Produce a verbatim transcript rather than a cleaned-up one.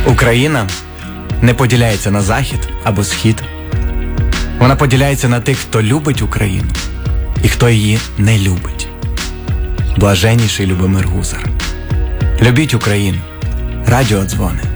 Україна не поділяється на захід або схід. Вона поділяється на тих, хто любить Україну і хто її не любить. Блаженніший Любомир Гузар. Любіть Україну. Радіодзвони.